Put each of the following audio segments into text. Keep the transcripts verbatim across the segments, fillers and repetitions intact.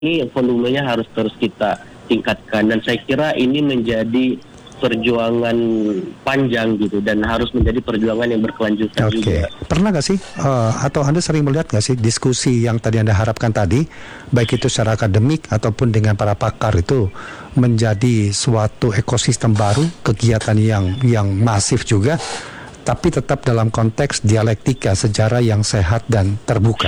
ini volumenya harus terus kita tingkatkan, dan saya kira ini menjadi perjuangan panjang gitu, dan harus menjadi perjuangan yang berkelanjutan Oke. juga. Pernah nggak sih, uh, atau Anda sering melihat nggak sih diskusi yang tadi Anda harapkan tadi, baik itu secara akademik ataupun dengan para pakar itu menjadi suatu ekosistem baru, kegiatan yang yang masif juga, tapi tetap dalam konteks dialektika sejarah yang sehat dan terbuka?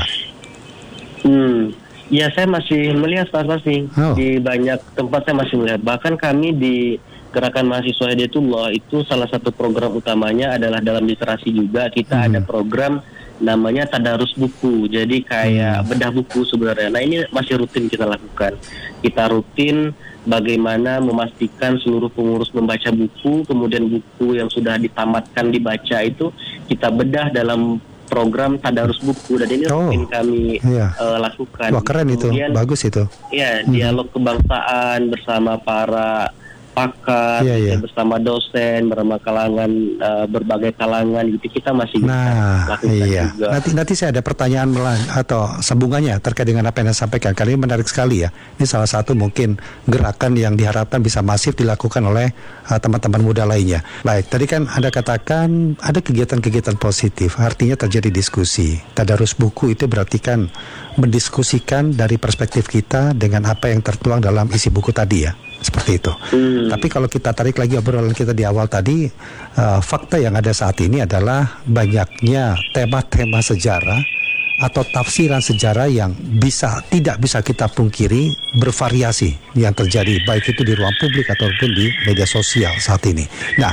Hmm, ya saya masih melihat pasti Oh. di banyak tempat saya masih melihat. Bahkan kami di Gerakan Mahasiswa Hidayatullah itu salah satu program utamanya adalah dalam literasi juga. Kita Hmm. ada program namanya tadarus buku. Jadi kayak Hmm. bedah buku sebenarnya. Nah ini masih rutin kita lakukan. Kita rutin bagaimana memastikan seluruh pengurus membaca buku, kemudian buku yang sudah ditamatkan dibaca itu kita bedah dalam program tadarus buku, dan ini Oh, rutin kami iya. uh, lakukan. Wah, keren itu, Kemudian, bagus itu. ya, Mhm. dialog kebangsaan bersama para pakar, Iya, iya. bersama dosen, bersama kalangan, uh, berbagai kalangan gitu, kita masih bisa Nah, lakukan iya. juga. Nanti nanti saya ada pertanyaan melan- atau sambungannya terkait dengan apa yang Anda sampaikan. Kali ini menarik sekali ya. Ini salah satu mungkin gerakan yang diharapkan bisa masif dilakukan oleh uh, teman-teman muda lainnya. Baik, tadi kan Anda katakan ada kegiatan-kegiatan positif, artinya terjadi diskusi. Tadarus buku itu berarti kan mendiskusikan dari perspektif kita dengan apa yang tertuang dalam isi buku tadi ya. Seperti itu. Hmm. Tapi kalau kita tarik lagi obrolan kita di awal tadi, uh, fakta yang ada saat ini adalah banyaknya tema-tema sejarah atau tafsiran sejarah yang bisa tidak bisa kita pungkiri bervariasi yang terjadi baik itu di ruang publik ataupun di media sosial saat ini. Nah,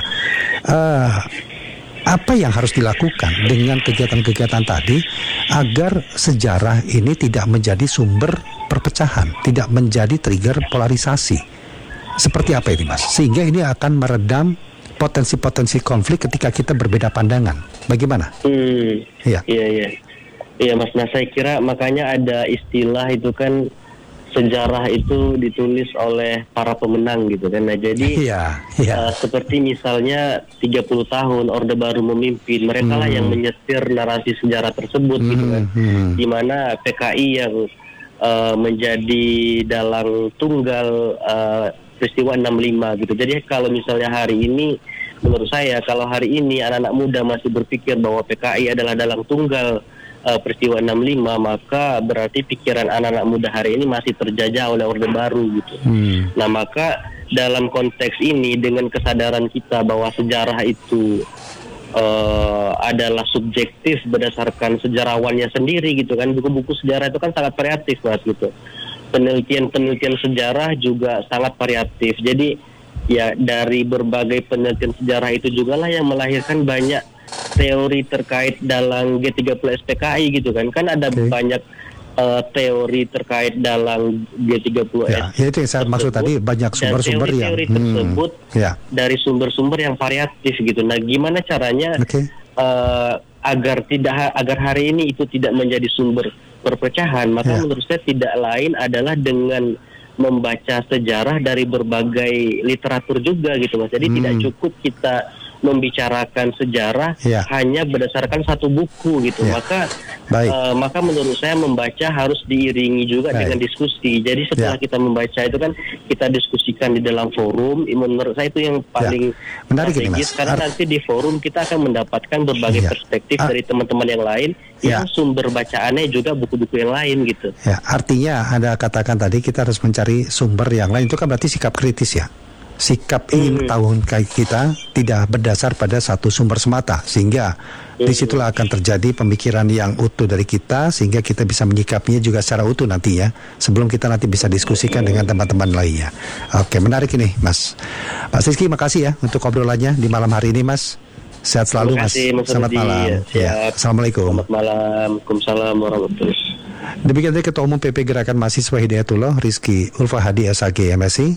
uh, apa yang harus dilakukan dengan kegiatan-kegiatan tadi agar sejarah ini tidak menjadi sumber perpecahan, tidak menjadi trigger polarisasi? Seperti apa ini Mas? Sehingga ini akan meredam potensi-potensi konflik ketika kita berbeda pandangan. Bagaimana? Hmm. Iya. Iya, iya. Iya Mas, nah saya kira makanya ada istilah itu kan, sejarah itu ditulis oleh para pemenang gitu kan. Nah jadi Iya, iya. uh, seperti misalnya tiga puluh tahun Orde Baru memimpin, mereka lah Hmm. yang menyetir narasi sejarah tersebut gitu kan. Hmm, hmm. Di mana P K I yang uh, menjadi dalang tunggal uh, peristiwa enam puluh lima gitu. Jadi kalau misalnya hari ini, menurut saya kalau hari ini anak-anak muda masih berpikir bahwa P K I adalah dalang tunggal uh, peristiwa enam puluh lima, maka berarti pikiran anak-anak muda hari ini masih terjajah oleh Orde Baru gitu. Hmm. Nah maka dalam konteks ini, dengan kesadaran kita bahwa sejarah itu uh, adalah subjektif berdasarkan sejarawannya sendiri gitu kan. Buku-buku sejarah itu kan sangat variatif Mas gitu. Penelitian-penelitian sejarah juga sangat variatif. Jadi ya dari berbagai penelitian sejarah itu juga lah yang melahirkan banyak teori terkait dalang G tiga puluh S P K I gitu kan. Kan ada Okay. banyak uh, teori terkait dalang G tiga puluh S. Ya, ya itu yang saya maksud tadi, banyak sumber-sumber yang teori tersebut hmm, ya. dari sumber-sumber yang variatif gitu. Nah, gimana caranya Oke. uh, agar tidak agar hari ini itu tidak menjadi sumber perpecahan? Maka Ya. menurut saya tidak lain adalah dengan membaca sejarah dari berbagai literatur juga gitu Mas. Jadi Hmm. tidak cukup kita membicarakan sejarah Ya. hanya berdasarkan satu buku gitu. Ya. Maka Baik. uh, maka menurut saya membaca harus diiringi juga Baik. dengan diskusi. Jadi setelah Ya. kita membaca itu kan kita diskusikan di dalam forum. Menurut saya itu yang paling Menarik ini, strategis, Mas. karena Ar- nanti di forum kita akan mendapatkan berbagai Ya. perspektif Ar- dari teman-teman yang lain Ya. yang sumber bacaannya juga buku-buku yang lain gitu. Ya, artinya Anda katakan tadi kita harus mencari sumber yang lain, itu kan berarti sikap kritis ya. Sikap ingin Hmm. tahu kayak kita tidak berdasar pada satu sumber semata, sehingga disitulah akan terjadi pemikiran yang utuh dari kita, sehingga kita bisa menyikapinya juga secara utuh nantinya, sebelum kita nanti bisa diskusikan dengan teman-teman lainnya. Oke, menarik ini Mas. Pak Rizky, makasih ya untuk obrolannya di malam hari ini Mas. Sehat selalu Terima Mas. kasih, Mas Selamat Rudi. malam. Ya, Ya, siap. Assalamualaikum. Selamat malam. Waalaikumsalam warahmatullahi wabarakatuh. Demikian tadi Ketua Umum P P Gerakan Mahasiswa Hidayatullah Rizky Ulfa Hadi S H G M Si.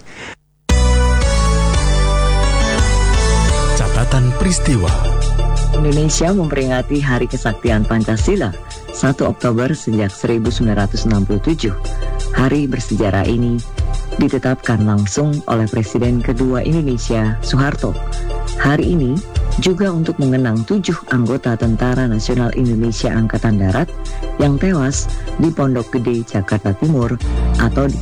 Catatan peristiwa. Indonesia memperingati Hari Kesaktian Pancasila satu Oktober sejak seribu sembilan ratus enam puluh tujuh. Hari bersejarah ini ditetapkan langsung oleh Presiden kedua Indonesia, Soeharto. Hari ini juga untuk mengenang tujuh anggota Tentara Nasional Indonesia Angkatan Darat yang tewas di Pondok Gede, Jakarta Timur atau